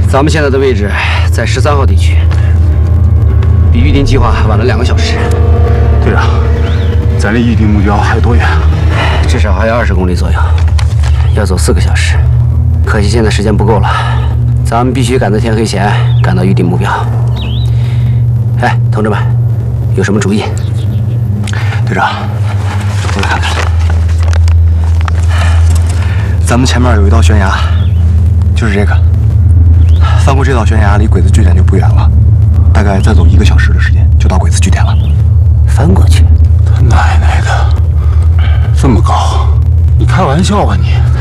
咱们现在的位置在13号地区，比预定计划晚了2个小时。 队长，咱离预定目标还有多远？ 至少还有20公里左右，要走4个小时。可惜现在时间不够了，咱们必须赶在天黑前赶到预定目标。哎，同志们，有什么主意？ 队长，过来看看。咱们前面有一道悬崖，就是这个。翻过这道悬崖，离鬼子据点就不远了，大概再走1个小时的时间就到鬼子据点了。 翻过去？ 他奶奶的，这么高！你开玩笑吧你？